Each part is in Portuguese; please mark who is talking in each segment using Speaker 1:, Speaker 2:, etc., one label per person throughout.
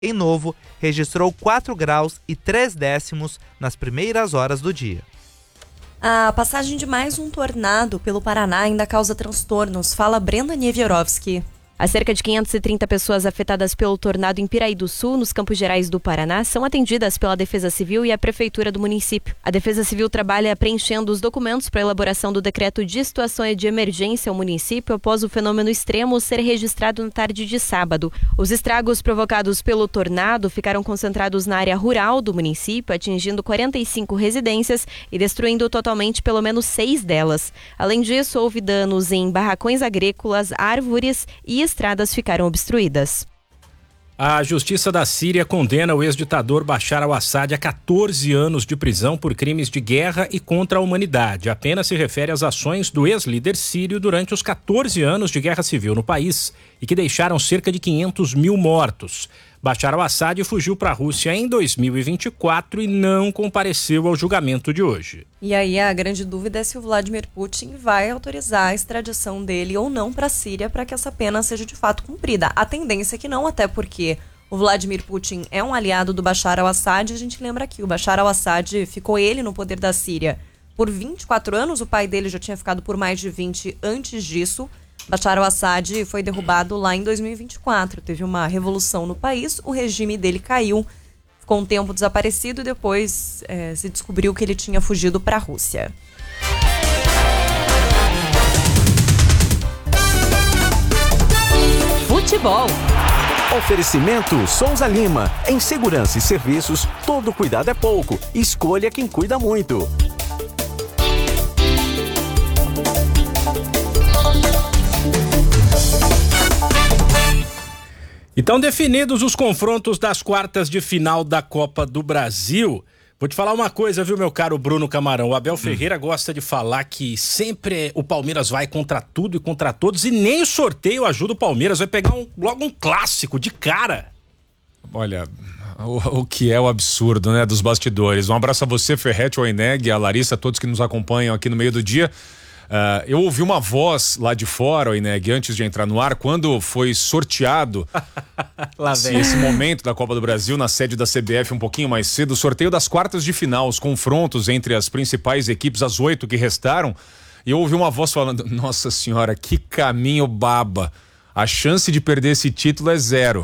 Speaker 1: em Novo, registrou 4 graus e 3 décimos nas primeiras horas do dia.
Speaker 2: A passagem de mais um tornado pelo Paraná ainda causa transtornos, fala Brenda Niewiorowski.
Speaker 3: As cerca de 530 pessoas afetadas pelo tornado em Piraí do Sul, nos Campos Gerais do Paraná, são atendidas pela Defesa Civil e a Prefeitura do município. A Defesa Civil trabalha preenchendo os documentos para a elaboração do decreto de situação de emergência ao município após o fenômeno extremo ser registrado na tarde de sábado. Os estragos provocados pelo tornado ficaram concentrados na área rural do município, atingindo 45 residências e destruindo totalmente pelo menos 6 delas. Além disso, houve danos em barracões agrícolas, árvores e estradas ficaram obstruídas.
Speaker 4: A Justiça da Síria condena o ex-ditador Bashar al-Assad a 14 anos de prisão por crimes de guerra e contra a humanidade. A pena se refere às ações do ex-líder sírio durante os 14 anos de guerra civil no país e que deixaram cerca de 500 mil mortos. Bashar al-Assad fugiu para a Rússia em 2024 e não compareceu ao julgamento de hoje.
Speaker 2: E aí a grande dúvida é se o Vladimir Putin vai autorizar a extradição dele ou não para a Síria para que essa pena seja de fato cumprida. A tendência é que não, até porque o Vladimir Putin é um aliado do Bashar al-Assad. A gente lembra que o Bashar al-Assad ficou ele no poder da Síria por 24 anos, o pai dele já tinha ficado por mais de 20 antes disso. Bashar al-Assad foi derrubado lá em 2024. Teve uma revolução no país, o regime dele caiu, ficou um tempo desaparecido e depois se descobriu que ele tinha fugido para a Rússia.
Speaker 5: Futebol. Oferecimento Souza Lima. Em segurança e serviços, todo cuidado é pouco. Escolha quem cuida muito.
Speaker 4: Então, definidos os confrontos das quartas de final da Copa do Brasil, vou te falar uma coisa, viu, meu caro Bruno Camarão? O Abel Ferreira gosta de falar que sempre o Palmeiras vai contra tudo e contra todos e nem o sorteio ajuda o Palmeiras, vai pegar logo um clássico de cara.
Speaker 6: Olha, o que é o absurdo, né, dos bastidores. Um abraço a você, Ferretti, o Oineg, a Larissa, todos que nos acompanham aqui no meio do dia. Eu ouvi uma voz lá de fora, Oineg, antes de entrar no ar, quando foi sorteado esse momento da Copa do Brasil na sede da CBF um pouquinho mais cedo, o sorteio das quartas de final, os confrontos entre as principais equipes, as 8 que restaram, e eu ouvi uma voz falando, nossa senhora, que caminho baba. A chance de perder esse título é 0.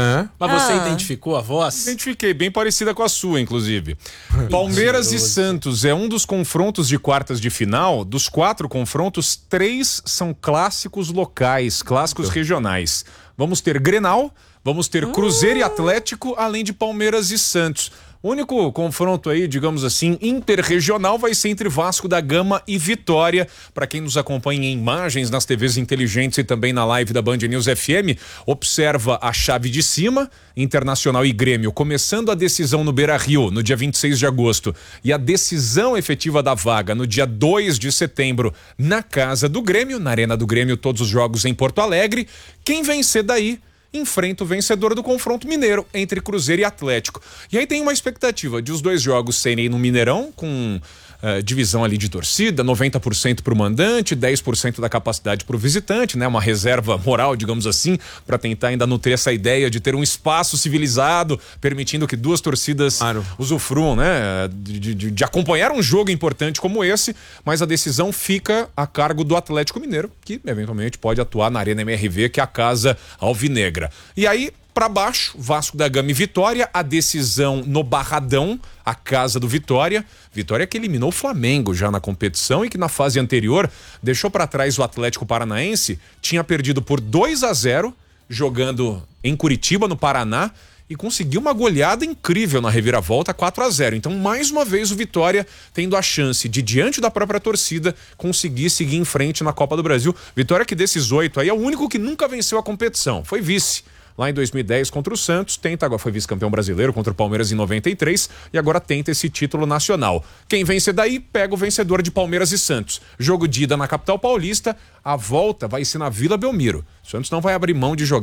Speaker 4: Mas você identificou a voz?
Speaker 6: Identifiquei, bem parecida com a sua, inclusive. Palmeiras e Santos é um dos confrontos de quartas de final. Dos 4 confrontos, 3 são clássicos locais, clássicos regionais. Vamos ter Grenal, vamos ter Cruzeiro e Atlético, além de Palmeiras e Santos. O único confronto aí, digamos assim, interregional vai ser entre Vasco da Gama e Vitória. Para quem nos acompanha em imagens nas TVs inteligentes e também na live da Band News FM, observa a chave de cima, Internacional e Grêmio, começando a decisão no Beira-Rio no dia 26 de agosto e a decisão efetiva da vaga no dia 2 de setembro na casa do Grêmio, na Arena do Grêmio, todos os jogos em Porto Alegre. Quem vencer daí enfrenta o vencedor do confronto mineiro entre Cruzeiro e Atlético. E aí tem uma expectativa de os 2 jogos serem no Mineirão, com divisão ali de torcida, 90% para o mandante, 10% da capacidade para o visitante, né? Uma reserva moral, digamos assim, para tentar ainda nutrir essa ideia de ter um espaço civilizado, permitindo que 2 torcidas usufruam, né? De acompanhar um jogo importante como esse, mas a decisão fica a cargo do Atlético Mineiro, que eventualmente pode atuar na Arena MRV, que é a casa alvinegra. E aí, para baixo, Vasco da Gama e Vitória, a decisão no Barradão, a casa do Vitória. Vitória que eliminou o Flamengo já na competição e que na fase anterior deixou para trás o Atlético Paranaense, tinha perdido por 2-0, jogando em Curitiba, no Paraná, e conseguiu uma goleada incrível na reviravolta, 4-0. Então, mais uma vez, o Vitória tendo a chance de, diante da própria torcida, conseguir seguir em frente na Copa do Brasil. Vitória que desses 8 aí é o único que nunca venceu a competição, foi vice. Lá em 2010 contra o Santos, agora foi vice-campeão brasileiro contra o Palmeiras em 93 e agora tenta esse título nacional. Quem vence daí, pega o vencedor de Palmeiras e Santos. Jogo de ida na capital paulista, a volta vai ser na Vila Belmiro. O Santos não vai abrir mão de jogar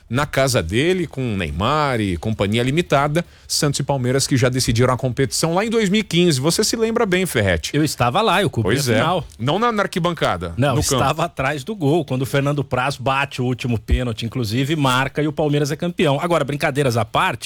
Speaker 6: na casa dele, com Neymar e companhia limitada. Santos e Palmeiras que já decidiram a competição lá em 2015. Você se lembra bem, Ferretti?
Speaker 4: Eu estava lá, eu cobri a final.
Speaker 6: Não na arquibancada.
Speaker 4: Não,
Speaker 6: no
Speaker 4: estava
Speaker 6: campo.
Speaker 4: atrás do gol, quando o Fernando Praz bate o último pênalti, inclusive, marca e o Palmeiras é campeão. Agora, brincadeiras à parte,